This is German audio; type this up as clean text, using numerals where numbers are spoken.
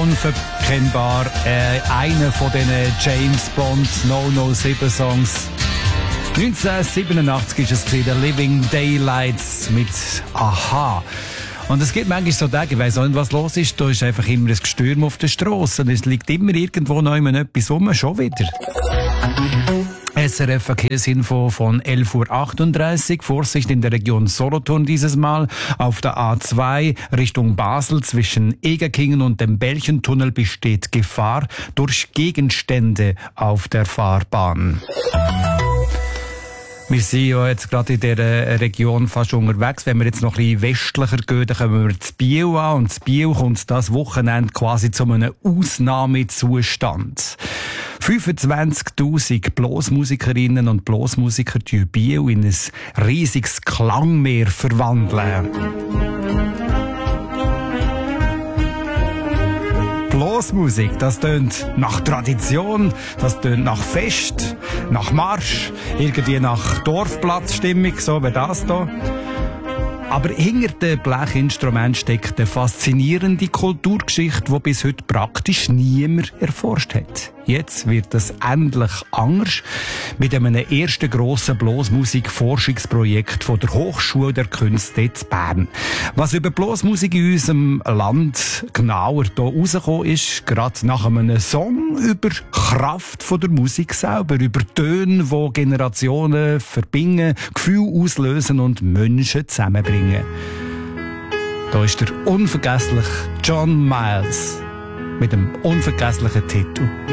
unverkennbar. Einer von diesen James Bond 007 Songs. 1987 ist es The Living Daylights mit Aha. Und es gibt manchmal so Tage, ich weiss auch nicht, was los ist, da ist einfach immer ein Gestürm auf der Strasse und es liegt immer irgendwo noch etwas rum, schon wieder. SRF Verkehrsinfo von 11.38 Uhr. Vorsicht in der Region Solothurn dieses Mal. Auf der A2 Richtung Basel zwischen Egerkingen und dem Belchentunnel besteht Gefahr durch Gegenstände auf der Fahrbahn. Wir sind ja jetzt gerade in dieser Region fast unterwegs. Wenn wir jetzt noch ein bisschen westlicher gehen, dann kommen wir zu Biel an. Und zu Biel kommt das Wochenende quasi zu einem Ausnahmezustand. 25.000 Blasmusikerinnen und Blasmusiker die Biel in ein riesiges Klangmeer verwandeln. Blasmusik, das tönt nach Tradition, das tönt nach Fest, nach Marsch, irgendwie nach Dorfplatzstimmung, so wie das hier. Aber hinter dem Blechinstrument steckt eine faszinierende Kulturgeschichte, die bis heute praktisch niemand erforscht hat. Jetzt wird es endlich anders mit einem ersten grossen Blasmusik-Forschungsprojekt von der Hochschule der Künste in Bern. Was über Blasmusik in unserem Land genauer hier rausgekommen ist, gerade nach einem Song über die Kraft von der Musik selber, über Töne, die Generationen verbinden, Gefühle auslösen und Menschen zusammenbringen. Da ist der unvergessliche John Miles mit dem unvergesslichen Titel